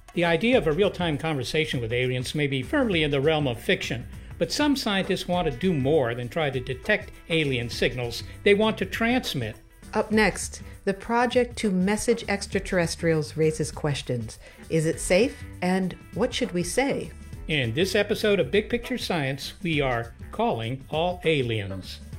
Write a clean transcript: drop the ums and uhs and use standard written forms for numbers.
The idea of a real-time conversation with aliens may be firmly in the realm of fiction, but some scientists want to do more than try to detect alien signals. They want to transmit. Up next, the project to message extraterrestrials raises questions. Is it safe? And what should we say? In this episode of Big Picture Science, we are calling all aliens.